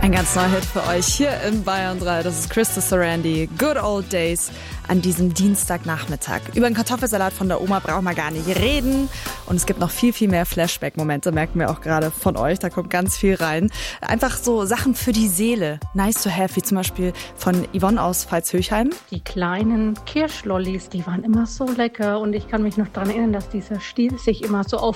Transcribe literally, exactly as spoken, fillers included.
Ein ganz neuer Hit für euch hier in Bayern drei. Das ist Krista Sarandon, Good Old Days, an diesem Dienstagnachmittag. Über den Kartoffelsalat von der Oma brauchen wir gar nicht reden. Und es gibt noch viel, viel mehr Flashback-Momente, merken wir auch gerade von euch. Da kommt ganz viel rein. Einfach so Sachen für die Seele, nice to have, wie zum Beispiel von Yvonne aus Pfalz-Höchheim. Die kleinen Kirschlollis, die waren immer so lecker. Und ich kann mich noch daran erinnern, dass dieser Stiel sich immer so auf